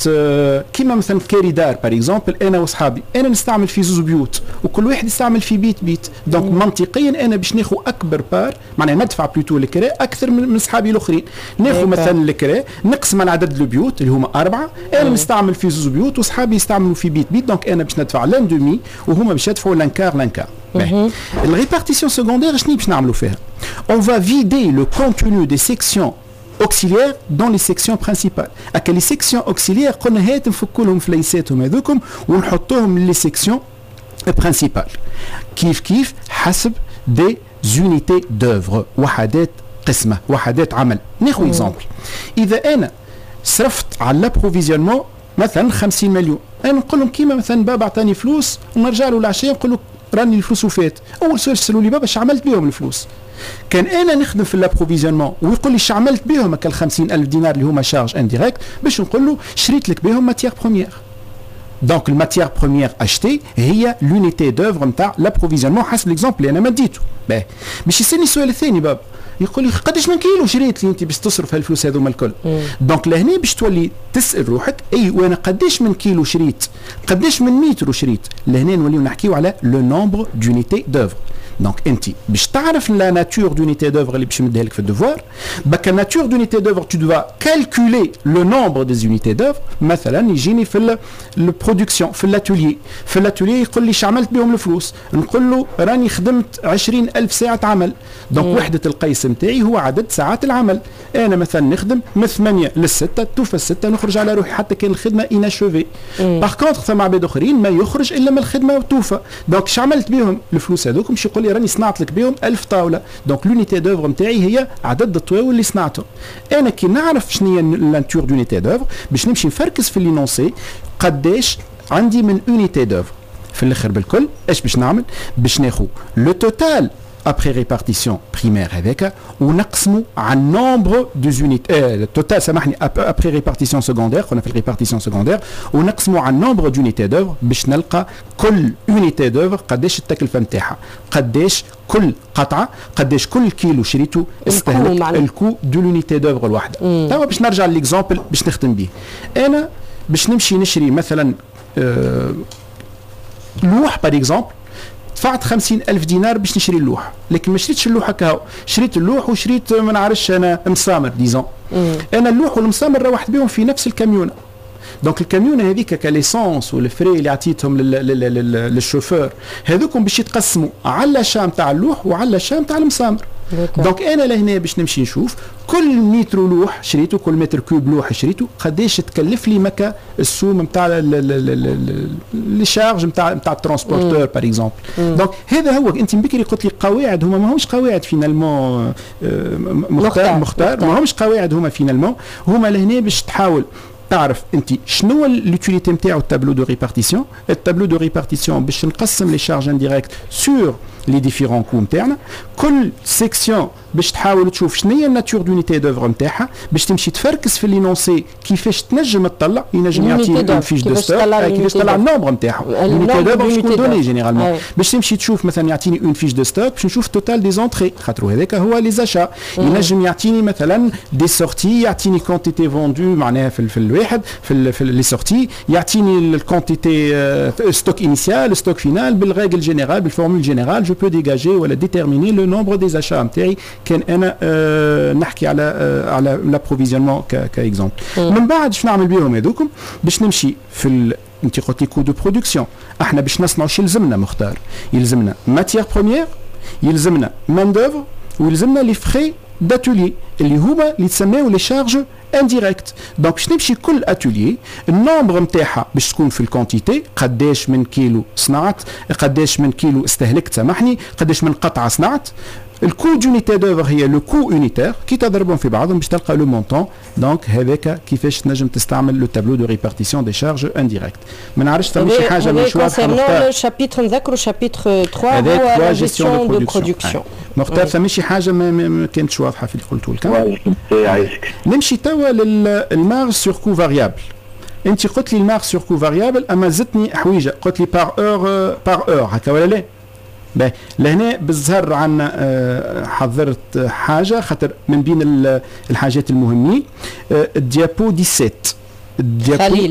كيما مثلا كاري دار باغ اكزومبل، انا واصحابي انا نستعمل في زوز بيوت وكل واحد يستعمل في بيت دونك منطقيا انا باش ناخذ اكبر بار معناها ندفع بلوتو الكراء اكثر من اصحابي الاخرين. ناخذ مثلا الكراء نقسم على عدد البيوت اللي هما 4، انا نستعمل في زوز بيوت واصحابي يستعملوا في بيت دونك انا باش ندفع لان دومي وهما باش يدفعوا لانكار. La répartition secondaire, je n'ai pas faire. On va vider le contenu des sections auxiliaires dans les sections principales. Les sections auxiliaires, on va نفكولهم في ليساتهم هذوكم ونحطوهم les sections principales. كيف حسب des unités d'œuvre. وحدات قسمة، وحدات عمل. ناخذ exemple. إذا أنا صرفت على l'approvisionnement مثلا 50 مليون، أنا نقول لهم كيما مثلا بابا عطاني فلوس ونرجع له العشية نقول له راني الفلوس وفات. اول سؤال يسالوا لي بابا اش عملت بهم الفلوس؟ كان انا نخدم في الابروفيزيونمون ويقول لي اش عملت بهم هكا ال 50,000 دينار اللي هما شارج انديريكت، باش نقول له شريت لك بهم ماتيير بروميير. دونك الماتيير بروميير اشتي هي لونيتي دوفر نتاع الابروفيزيونمون حسب ليكزومبل اللي انا مديته. باش يسالني السؤال الثاني بابا يقول لي قداش من كيلو شريت لي انت باش تصرف هالفلوس هذوما الكل؟ دونك لهنا باش تولي تسال روحك اي وانا قداش من كيلو شريت، قداش من متر شريت. لهنا نوليو نحكيو على لو نومبر دونيتي دوفر. دونك انت باش تعرف لا ناتور دونيتي دوفر اللي باش نمدها لك في الدوفوار، بك ناتور دونيتي دوفر تو دوا كالكولي لو نومبر دي زونيتي دوفر. مثلا يجيني في البرودكسيون في الاتولي يقول لي اش عملت بهم الفلوس، نقول له راني خدمت 20,000 ساعه عمل. دونك وحده القياس نتاعي هو عدد ساعات العمل. انا مثلا نخدم من 8 ل 6، توفى 6 نخرج على روحي حتى كان الخدمه اناشوفي. باغ كونتر ثم عباد اخرين ما يخرج الا من الخدمه وتوفى. دونك اش عملت بهم الفلوس هذوك؟ باش يقول لي راني صنعت لك بهم 1000 طاوله. دونك لونيتي دوفر نتاعي هي عدد الطواول اللي صنعتهم. انا كي نعرف شنو هي لانتور دونيتي دوفر باش نمشي نفركز في لينونسي قداش عندي من اونيتي دوفر. في الاخر بالكل ايش باش نعمل؟ باش ناخذ لو توتال après répartition primaire هذاك ونقسموا على nombre de unités total سامحني après répartition secondaire قلنا في الريبارتيسيون secondaire ونقسموا على nombre d'unités d'œuvre باش نلقى كل unité d'œuvre قداش التكلفة نتاعها، قداش كل قطعة، قداش كل كيلو شريته استهلك الكو دو l'unité d'œuvre الواحدة. توا باش نرجع للإكزامبل باش نختم به. أنا باش نمشي نشري مثلا لوح باغ اكزومبل، دفعت 50,000 دينار باش نشري اللوحه، لكن ما شريتش اللوحه كهو، شريت اللوح وشريت ما نعرفش انا مسامر ديزون. انا اللوح والمسامر روحت بهم في نفس الكاميونه. دونك الكاميونه هذيك كاليسونس والفري اللي عطيتهم للشوفور هذوكم باش يتقسموا على الشام تاع اللوح وعلى الشام تاع المسامر. دونك انا لهنا باش نمشي نشوف كل متر لوح شريته، كل متر كوب لوح شريته قداش تكلف لي مكا السوم نتاع لي شارج نتاع الترونسبورتور باغ اكزومبل. دونك هذا هو. انت بكري قلت لي قواعد، هما ماهمش قواعد فينالمون مختار، ماهمش قواعد هما فينالمون، هما لهنا باش تحاول تعرف انت شنو l'utilité نتاعو التابلو دو ريبارتيسيون. التابلو دو ريبارتيسيون باش نقسم لي شارج انديريكت سور لي ديفيرون كو نتاعنا. كل سيكسيون باش تحاول تشوف شنو هي الناتور دونيتي دوفر نتاعها باش تمشي تفركز في لينونسي كيفاش تنجم تطلع. ينجم يعطيني اون فيش دو ستوك كيفاش تطلع النومبر نتاعها لونيتي دوفر شكون دوني جينيرالمون. باش تمشي تشوف مثلا يعطيني اون فيش دو ستوك باش نشوف توتال دي زونتري، خاطر هذاك هو لي زاشا. ينجم يعطيني مثلا دي سورتي، يعطيني كونتيتي فوندو معناها في الواحد في لي سورتي، يعطيني الكونتيتي ستوك انيسيال ستوك فينال. بالريغل جينيرال بالفورمول جينيرال جو بو ديجاجي ولا ديتيرميني لو نومبر دي زاشا نتاعي كان انا نحكي على لابروفيزيونمون كاكزومبل. من بعد شنو نعمل بهم هذوكم؟ باش نمشي في انت قلت لي كو دو برودكسيون. احنا باش نصنعوا شو يلزمنا مختار؟ يلزمنا ماتيير بروميير، يلزمنا مان دوفر، ويلزمنا لي فري داتولي اللي هما اللي تسميو لي شارج انديريكت. دونك باش نمشي كل اتولي النومبر نتاعها باش تكون في الكونتيتي، قداش من كيلو صنعت، قداش من كيلو استهلكت سامحني، قداش من قطعه صنعت. الكو دونيتي دوفر هي لو كو يونيتير كي تضربهم في بعضهم باش تلقى لو مونطون. دونك هذاك كيفاش تنجم تستعمل لو تابلو دو ريبارتيسيون دي شارج انديريكت. ما نعرفش فما شي حاجه مش واضحه مختار. الشابيتر نذكروا شابيتر 3 هو لا جيستيون دو برودكسيون. مختار فما شي حاجه ما كانتش واضحه في اللي قلته لك. نمشي توا للمارج سور كو فاريابل. انت قلت لي المارج سور كو فاريابل، اما زدتني حويجه قلت لي بار اور هكا ولا لا؟ لهنا بالظهر عنا حضرت حاجة خاطر من بين الحاجات المهمين الديابو 17 خليل